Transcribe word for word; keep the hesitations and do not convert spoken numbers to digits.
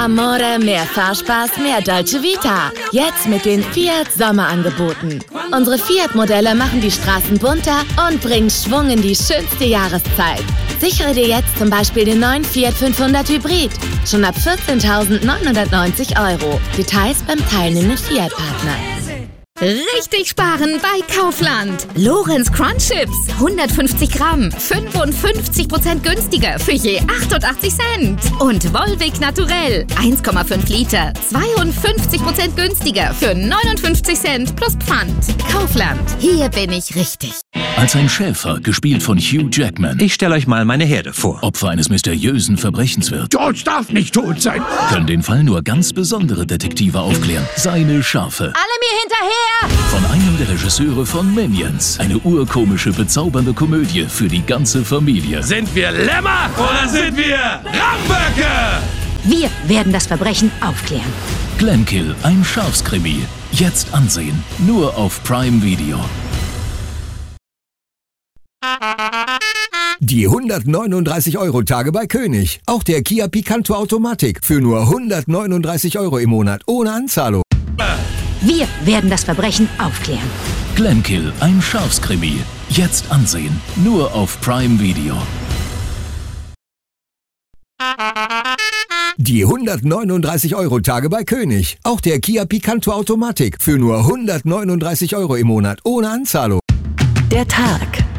Amore, mehr Fahrspaß, mehr Dolce Vita. Jetzt mit den Fiat Sommerangeboten. Unsere Fiat-Modelle machen die Straßen bunter und bringen Schwung in die schönste Jahreszeit. Sichere dir jetzt zum Beispiel den neuen Fiat fünfhundert Hybrid. Schon ab vierzehntausendneunhundertneunzig Euro. Details beim teilnehmenden Fiat-Partner. Richtig sparen bei Kaufland. Lorenz Crunch Chips, hundertfünfzig Gramm, fünfundfünfzig Prozent günstiger für je achtundachtzig Cent. Und Volvic Naturell, eins Komma fünf Liter, zweiundfünfzig Prozent günstiger für neunundfünfzig Cent plus Pfand. Kaufland, hier bin ich richtig. Als ein Schäfer, gespielt von Hugh Jackman. Ich stelle euch mal meine Herde vor. Opfer eines mysteriösen Verbrechens wird. George darf nicht tot sein. Können den Fall nur ganz besondere Detektive aufklären. Seine Schafe. Alle mir hinterher! Von einem der Regisseure von Minions. Eine urkomische, bezaubernde Komödie für die ganze Familie. Sind wir Lämmer oder sind wir Ramböcke? Wir werden das Verbrechen aufklären. Glenkill, ein Schafskrimi. Jetzt ansehen. Nur auf Prime Video. Die hundertneununddreißig Euro Tage bei König. Auch der Kia Picanto Automatik für nur hundertneununddreißig Euro im Monat ohne Anzahlung. Wir werden das Verbrechen aufklären. Glenkill, ein Schafskrimi. Jetzt ansehen. Nur auf Prime Video. Die hundertneununddreißig Euro Tage bei König. Auch der Kia Picanto Automatik für nur hundertneununddreißig Euro im Monat ohne Anzahlung. Der Tag.